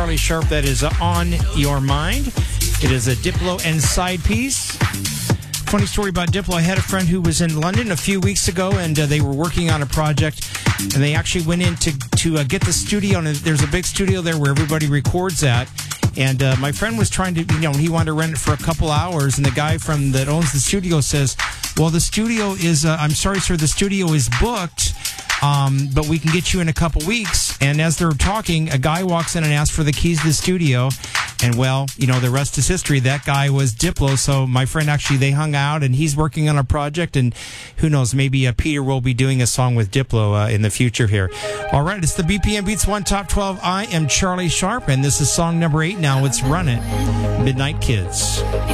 Charlie Sharp. That is On Your Mind. It is a Diplo and side piece. Funny story about Diplo. I had a friend who was in London a few weeks ago, and they were working on a project, and they actually went in to get the studio, and there's a big studio there where everybody records at. And my friend was trying to, he wanted to rent it for a couple hours, and the guy that owns the studio says, well, the studio is, I'm sorry, sir, the studio is booked, but we can get you in a couple weeks. And as they're talking, a guy walks in and asks for the keys to the studio. And, well, the rest is history. That guy was Diplo. So my friend, actually, they hung out, and he's working on a project. And who knows, maybe Peter will be doing a song with Diplo in the future here. All right, it's the BPM Beats 1 Top 12. I am Charlie Sharp, and this is song number 8 now. It's Run It, Midnight Kids.